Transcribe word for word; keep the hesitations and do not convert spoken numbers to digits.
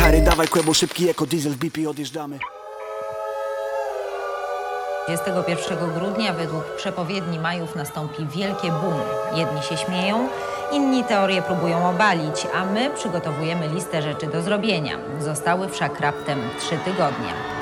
Stary, dawaj kłębo, szybki jako diesel w B P, odjeżdżamy. dwudziestego pierwszego grudnia według przepowiedni Majów nastąpi wielkie boom. Jedni się śmieją, inni teorię próbują obalić, a my przygotowujemy listę rzeczy do zrobienia. Zostały wszak raptem trzy tygodnie.